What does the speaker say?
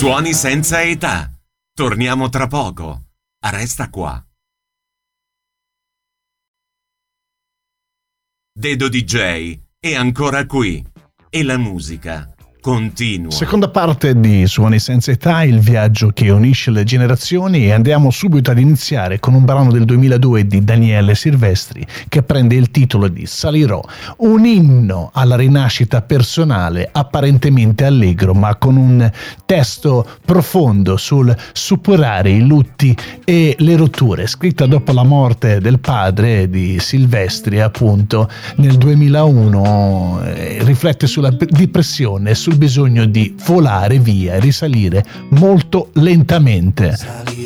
Suoni senza età. Torniamo tra poco. Resta qua. Dedo DJ è ancora qui e la musica continua. Seconda parte di Suoni senza età, il viaggio che unisce le generazioni, e andiamo subito ad iniziare con un brano del 2002 di Daniele Silvestri che prende il titolo di Salirò, un inno alla rinascita personale apparentemente allegro ma con un testo profondo sul superare i lutti e le rotture, scritta dopo la morte del padre di Silvestri appunto nel 2001, riflette sulla depressione e sul bisogno di volare via e risalire molto lentamente.